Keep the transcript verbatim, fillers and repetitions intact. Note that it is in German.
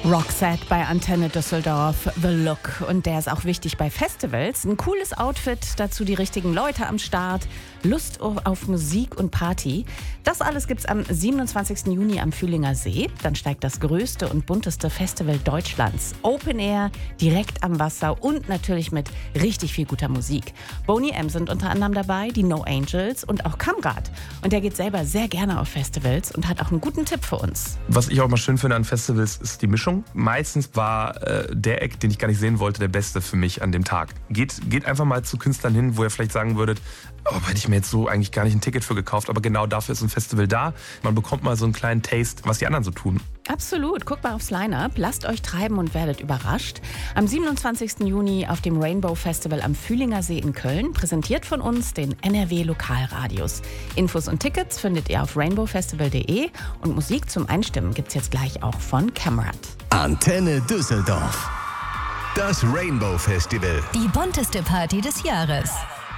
Roxette bei Antenne Düsseldorf, The Look. Und der ist auch wichtig bei Festivals. Ein cooles Outfit, dazu die richtigen Leute am Start, Lust auf Musik und Party. Das alles gibt's am siebenundzwanzigsten Juni am Fühlinger See. Dann steigt das größte und bunteste Festival Deutschlands. Open Air, direkt am Wasser und natürlich mit richtig viel guter Musik. Boney M sind unter anderem dabei, die No Angels und auch Kamgard. Und der geht selber sehr gerne auf Festivals und hat auch einen guten Tipp für uns. Was ich auch mal schön finde an Festivals, ist die Mischung. Meistens war äh, der Act, den ich gar nicht sehen wollte, der beste für mich an dem Tag. Geht, geht einfach mal zu Künstlern hin, wo ihr vielleicht sagen würdet, oh, hätte ich mir jetzt so eigentlich gar nicht ein Ticket für gekauft, aber genau dafür ist ein Festival da. Man bekommt mal so einen kleinen Taste, was die anderen so tun. Absolut. Guckt mal aufs Line-Up, lasst euch treiben und werdet überrascht. Am siebenundzwanzigsten Juni auf dem Rainbow Festival am Fühlinger See in Köln, präsentiert von uns den N R W Lokalradios. Infos und Tickets findet ihr auf rainbow festival punkt de und Musik zum Einstimmen gibt's jetzt gleich auch von Kamgard. Antenne Düsseldorf. Das Rainbow Festival. Die bunteste Party des Jahres.